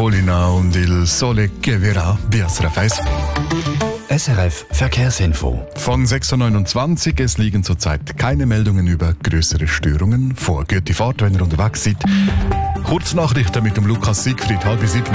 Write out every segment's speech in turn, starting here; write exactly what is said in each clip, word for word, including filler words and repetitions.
Polina und Il Sole che verrà, B S R F eins. S R F Verkehrsinfo. Von sechs Uhr neunundzwanzig, es liegen zurzeit keine Meldungen über größere Störungen. Vor geht die Fahrt, wenn ihr unterwegs seid. Kurznachrichten mit dem Lukas Siegfried, halb sieben.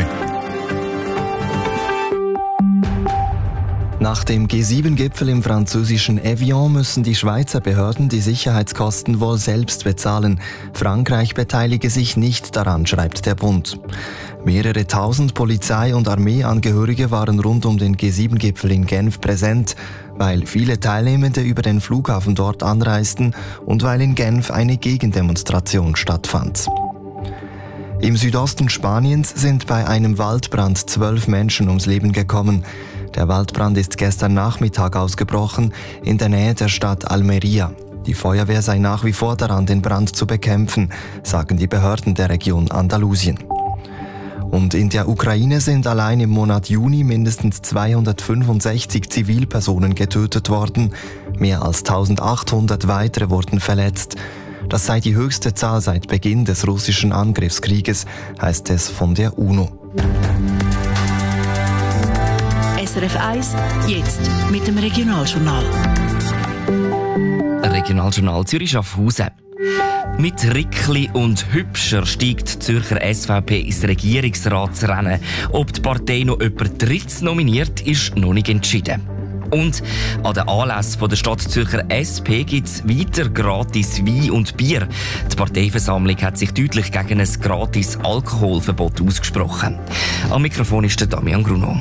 Nach dem G sieben Gipfel im französischen Evian müssen die Schweizer Behörden die Sicherheitskosten wohl selbst bezahlen. Frankreich beteilige sich nicht daran, schreibt der Bund. Mehrere tausend Polizei- und Armeeangehörige waren rund um den G sieben Gipfel in Genf präsent, weil viele Teilnehmende über den Flughafen dort anreisten und weil in Genf eine Gegendemonstration stattfand. Im Südosten Spaniens sind bei einem Waldbrand zwölf Menschen ums Leben gekommen. Der Waldbrand ist gestern Nachmittag ausgebrochen in der Nähe der Stadt Almería. Die Feuerwehr sei nach wie vor daran, den Brand zu bekämpfen, sagen die Behörden der Region Andalusien. Und in der Ukraine sind allein im Monat Juni mindestens zweihundertfünfundsechzig Zivilpersonen getötet worden. Mehr als eintausendachthundert weitere wurden verletzt. Das sei die höchste Zahl seit Beginn des russischen Angriffskrieges, heißt es von der UNO. S R F eins, jetzt mit dem Regionaljournal. Regionaljournal Zürich-Schaffhausen. Mit Rickli und Hübscher steigt die Zürcher S V P ins Regierungsratsrennen. Ob die Partei noch jemand Drittes nominiert, ist noch nicht entschieden. Und an den Anlässen der Stadt Zürcher S P gibt es weiter gratis Wein und Bier. Die Parteiversammlung hat sich deutlich gegen ein gratis Alkoholverbot ausgesprochen. Am Mikrofon ist der Damian Gruno.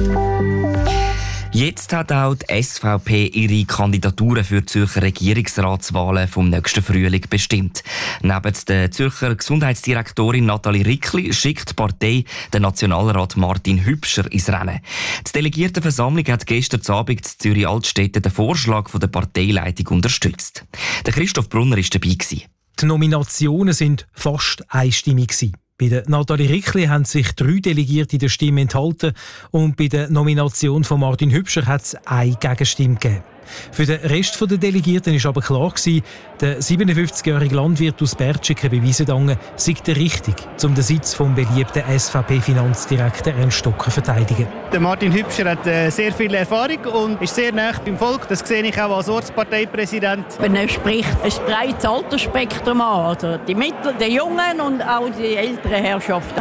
Jetzt hat auch die S V P ihre Kandidaturen für die Zürcher Regierungsratswahlen vom nächsten Frühling bestimmt. Neben der Zürcher Gesundheitsdirektorin Nathalie Rickli schickt die Partei den Nationalrat Martin Hübscher ins Rennen. Die Delegiertenversammlung hat gestern Abend in Zürich Altstädte den Vorschlag von der Parteileitung unterstützt. Der Christoph Brunner war dabei. Die Nominationen sind fast einstimmig gewesen. Bei der Nathalie Rickli haben sich drei Delegierte der Stimme enthalten und bei der Nomination von Martin Hübscher hat es eine Gegenstimme gegeben. Für den Rest der Delegierten war aber klar gewesen, der siebenundfünfzigjährige Landwirt aus Bertschiken bei Wiesendangen sei der Richtige, um den Sitz vom beliebten S V P-Finanzdirektor Ernst Stocker zu verteidigen. Der Martin Hübscher hat äh, sehr viel Erfahrung und ist sehr nah beim Volk. Das sehe ich auch als Ortsparteipräsident. Man spricht ein breites Altersspektrum an, also die Mittel, die Jungen und auch die älteren Herrschaften.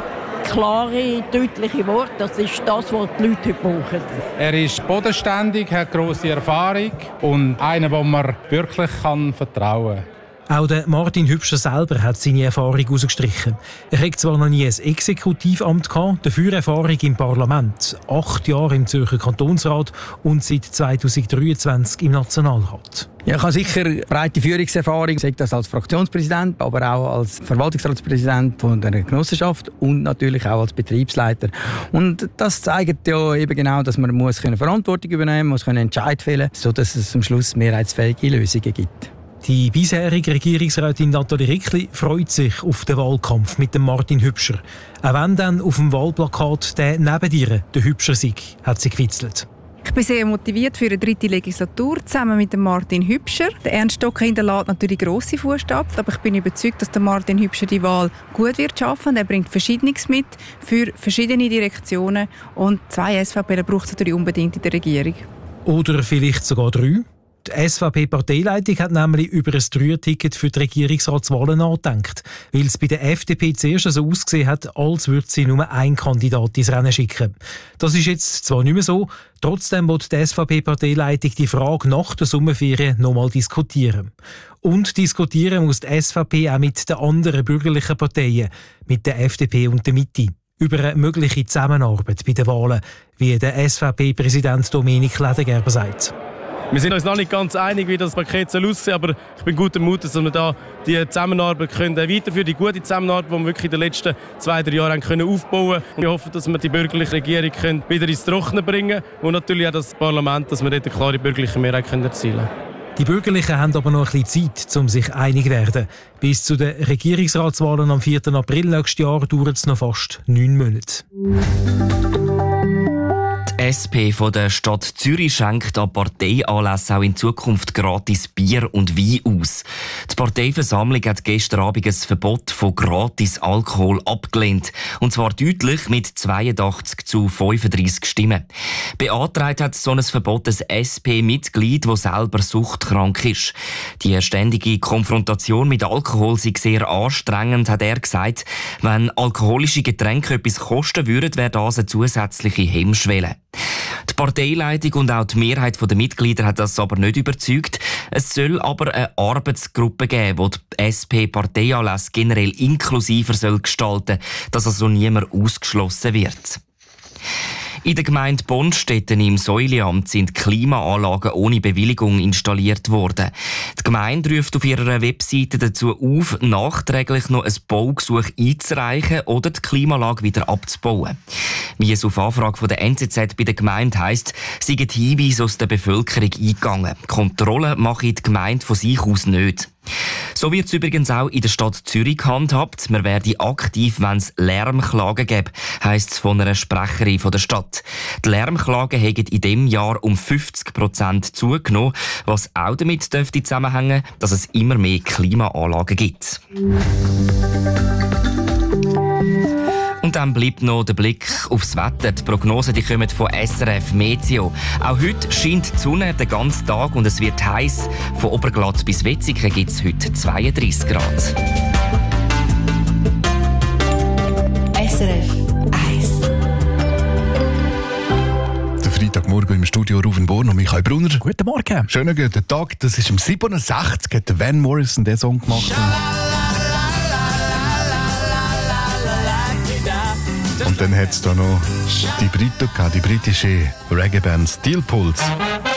Klare, deutliche Worte, das ist das, was die Leute heute brauchen. Er ist bodenständig, hat grosse Erfahrung und einer, dem man wirklich kann vertrauen kann. Auch der Martin Hübscher selber hat seine Erfahrung herausgestrichen. Er hat zwar noch nie ein Exekutivamt gehabt, dafür Erfahrung im Parlament. Acht Jahre im Zürcher Kantonsrat und seit zweitausenddreiundzwanzig im Nationalrat. Ja, ich habe sicher breite Führungserfahrung, sei das als Fraktionspräsident, aber auch als Verwaltungsratspräsident von der Genossenschaft und natürlich auch als Betriebsleiter. Und das zeigt ja eben genau, dass man muss Verantwortung übernehmen muss, muss Entscheid fällen, sodass es am Schluss mehrheitsfähige Lösungen gibt. Die bisherige Regierungsrätin Nathalie Rickli freut sich auf den Wahlkampf mit dem Martin Hübscher. Auch wenn dann auf dem Wahlplakat der neben ihr, der Hübscher sei, hat sie gewitzelt. Ich bin sehr motiviert für eine dritte Legislatur zusammen mit dem Martin Hübscher. Der Ernst Stocker hinterlässt natürlich grosse Fußstapfen, aber ich bin überzeugt, dass der Martin Hübscher die Wahl gut wird schaffen. Er bringt Verschiedenes mit für verschiedene Direktionen und zwei SVPler braucht es natürlich unbedingt in der Regierung. Oder vielleicht sogar drei. Die S V P-Parteileitung hat nämlich über ein Dreierticket für die Regierungsratswahlen nachgedacht, weil es bei der F D P zuerst so ausgesehen hat, als würde sie nur einen Kandidat ins Rennen schicken. Das ist jetzt zwar nicht mehr so, trotzdem wird die S V P-Parteileitung die Frage nach der Sommerferien nochmal diskutieren. Und diskutieren muss die S V P auch mit den anderen bürgerlichen Parteien, mit der F D P und der Mitte, über eine mögliche Zusammenarbeit bei den Wahlen, wie der S V P-Präsident Dominik Ledergerber sagt. Wir sind uns noch nicht ganz einig, wie das Paket soll aussehen soll, aber ich bin guter Mut, dass wir da die Zusammenarbeit können weiterführen, die gute Zusammenarbeit, die wir wirklich in den letzten zwei, drei Jahren können aufbauen können. Wir hoffen, dass wir die bürgerliche Regierung können wieder ins Trockene bringen können und natürlich auch das Parlament, dass wir dort eine klare bürgerliche Mehrheit können erzielen können. Die Bürgerlichen haben aber noch ein bisschen Zeit, um sich einig zu werden. Bis zu den Regierungsratswahlen am vierten April nächstes Jahr dauert es noch fast neun Monate. Die S P von der Stadt Zürich schenkt an Parteianlässen auch in Zukunft gratis Bier und Wein aus. Die Parteiversammlung hat gestern Abend ein Verbot von gratis Alkohol abgelehnt. Und zwar deutlich mit zweiundachtzig zu fünfunddreissig Stimmen. Beantragt hat so ein Verbot ein S P-Mitglied, das selber suchtkrank ist. Die ständige Konfrontation mit Alkohol sei sehr anstrengend, hat er gesagt. Wenn alkoholische Getränke etwas kosten würden, wäre das eine zusätzliche Hemmschwelle. Die Parteileitung und auch die Mehrheit der Mitglieder hat das aber nicht überzeugt. Es soll aber eine Arbeitsgruppe geben, die die S P-Parteianlässe generell inklusiver soll gestalten soll, dass also niemand ausgeschlossen wird. In der Gemeinde Bonstetten im Säuliamt sind Klimaanlagen ohne Bewilligung installiert worden. Die Gemeinde ruft auf ihrer Webseite dazu auf, nachträglich noch ein Baugesuch einzureichen oder die Klimaanlage wieder abzubauen. Wie es auf Anfrage von der N Z Z bei der Gemeinde heisst, sind Hinweise aus der Bevölkerung eingegangen. Kontrollen mache die Gemeinde von sich aus nicht. So wird es übrigens auch in der Stadt Zürich gehandhabt. Man werde aktiv, wenn es Lärmklagen gäbe, heisst es von einer Sprecherin von der Stadt. Die Lärmklagen haben in diesem Jahr um fünfzig Prozent zugenommen, was auch damit dürfte zusammenhängen, dass es immer mehr Klimaanlagen gibt. Und dann bleibt noch der Blick aufs Wetter. Die Prognosen die kommen von S R F Meteo. Auch heute scheint die Sonne den ganzen Tag und es wird heiß. Von Oberglatt bis Wetzikon gibt es heute zweiunddreissig Grad. S R F eins. Der Freitagmorgen im Studio Ruven Born und Michael Brunner. Guten Morgen. Schönen guten Tag. Das ist im siebenundsechzig hat Van Morrison den Song gemacht. Und dann hat es da noch die Briten gehabt, die britische Reggae-Band Steel Pulse.